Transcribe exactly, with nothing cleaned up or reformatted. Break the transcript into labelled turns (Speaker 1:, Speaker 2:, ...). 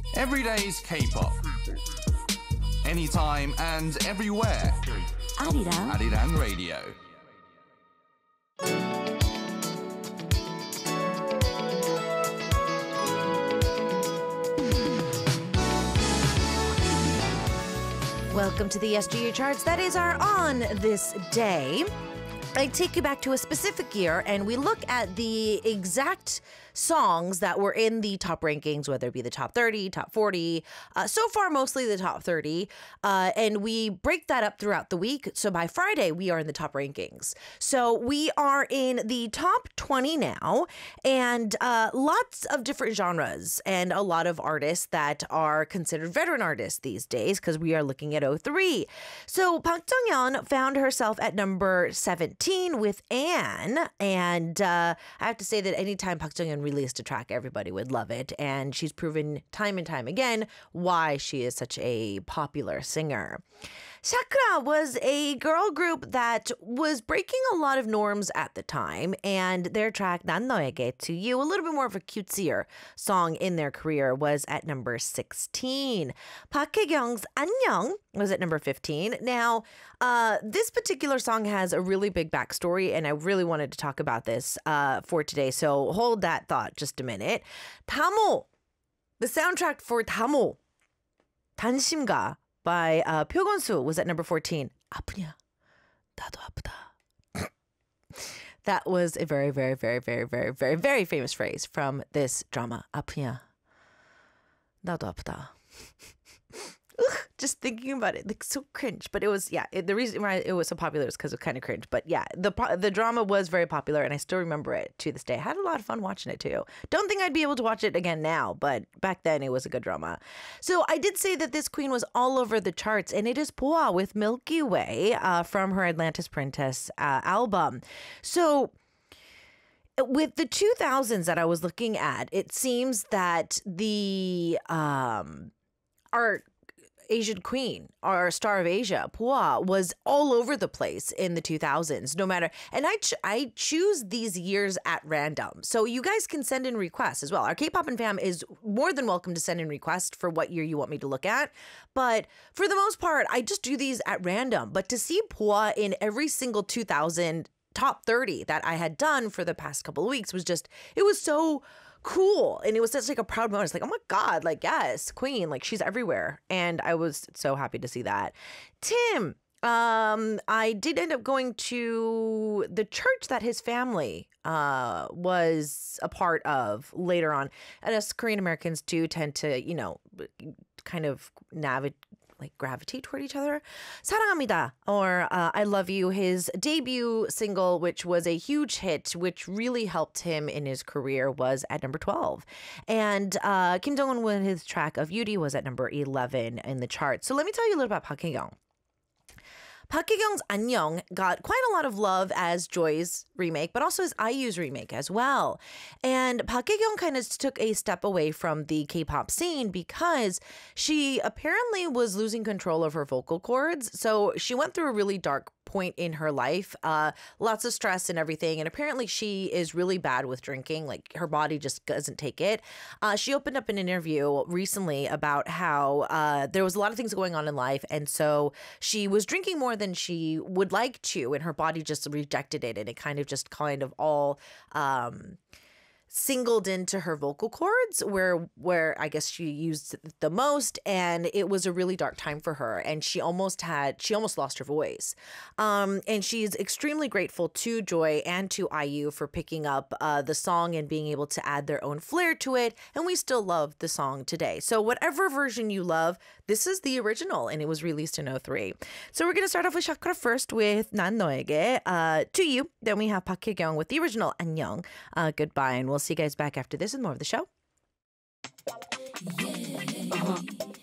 Speaker 1: Everyday's K-pop. Anytime and everywhere.
Speaker 2: Arirang.
Speaker 1: Arirang Radio.
Speaker 2: Welcome to the S G U charts. That is our On This Day. I take you back to a specific year and we look at the exact songs that were in the top rankings, whether it be the top thirty, top forty, uh, so far mostly the top thirty, uh, and we break that up throughout the week. So by Friday, we are in the top rankings. So we are in the top twenty now, and uh, lots of different genres and a lot of artists that are considered veteran artists these days because we are looking at oh three. So Park Jung-yeon found herself at number seventeen with Anne, and uh, I have to say that anytime Park Jung-yeon released a track, everybody would love it, and she's proven time and time again why she is such a popular singer. Sakura was a girl group that was breaking a lot of norms at the time, and their track 난 너에게 to you, a little bit more of a cutesier song in their career, was at number sixteen. Park Hae-kyung's 안녕 was at number fifteen. Now, uh, this particular song has a really big backstory, and I really wanted to talk about this uh, for today, so hold that thought just a minute. 다모, the soundtrack for 다모, 단심가, by uh, 표건수 was at number fourteen. 아프냐? 나도 아프다. That was a very, very, very, very, very, very, very famous phrase from this drama. 아프냐? 나도 아프다. Ugh, just thinking about it, like so cringe. But it was, yeah, it, the reason why it was so popular is because it was kind of cringe. But yeah, the the drama was very popular, and I still remember it to this day. I had a lot of fun watching it too. Don't think I'd be able to watch it again now, but back then it was a good drama. So I did say that this queen was all over the charts, and it is Boa with Milky Way uh, from her Atlantis Princess uh, album. So with the two thousands that I was looking at, it seems that the um, our Asian queen, our star of Asia, Boa, was all over the place in the two thousands, no matter. And I ch- I choose these years at random. So you guys can send in requests as well. Our K-Pop and Fam is more than welcome to send in requests for what year you want me to look at. But for the most part, I just do these at random. But to see Boa in every single two thousand top thirty that I had done for the past couple of weeks was just, it was so cool, and it was such like a proud moment. It's like, oh my god, like, yes, queen, like, she's everywhere, and I was so happy to see that. Tim, um I did end up going to the church that his family uh was a part of later on, and us Korean Americans do tend to, you know, kind of navigate, like, gravitate toward each other. 사랑합니다, or uh, I Love You, his debut single, which was a huge hit, which really helped him in his career, was at number twelve. And uh, Kim Jong-un with his track of Beauty was at number eleven in the chart. So let me tell you a little about Park Hae-kyung. Park Hae-kyung's 안녕 got quite a lot of love as Joy's remake, but also as I U's remake as well. And Park Hae-kyung kind of took a step away from the K-pop scene because she apparently was losing control of her vocal cords. So she went through a really dark point in her life, uh, lots of stress and everything. And apparently she is really bad with drinking. Like, her body just doesn't take it. Uh, she opened up an interview recently about how uh, there was a lot of things going on in life. And so she was drinking more than she would like to, and her body just rejected it. And it kind of just kind of all um, singled into her vocal cords where where I guess she used the most, and it was a really dark time for her, and she almost had she almost lost her voice. Um, and she's extremely grateful to Joy and to I U for picking up uh, the song and being able to add their own flair to it, and we still love the song today. So whatever version you love, this is the original, and it was released in oh three. So we're going to start off with Sakura first with 난 너에게, uh, To You. Then we have Park Hae-kyung with the original 안녕, uh, Goodbye, and we'll see you guys back after this and more of the show.
Speaker 3: Uh-huh.